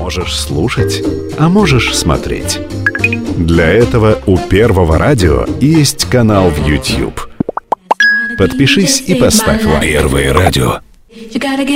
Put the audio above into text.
Можешь слушать, а можешь смотреть. Для этого у Первого радио есть канал в YouTube. Подпишись и поставь лайк. Первое радио.